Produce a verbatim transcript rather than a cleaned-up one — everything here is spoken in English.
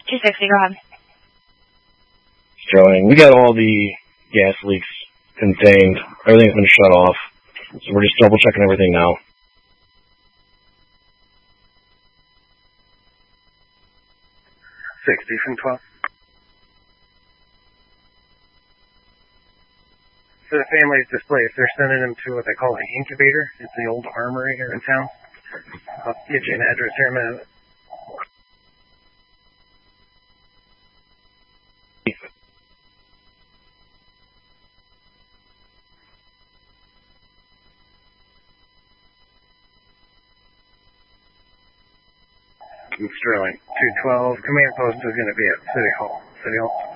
two sixty, go ahead. Sterling, we got all the gas leaks contained. Everything's been shut off. So we're just double checking everything now. sixty from twelve. So the family's displaced. They're sending them to what they call an incubator. It's the old armory here in town. I'll get you an address here in a minute. Sterling, two twelve. Command post is going to be at City Hall. City Hall.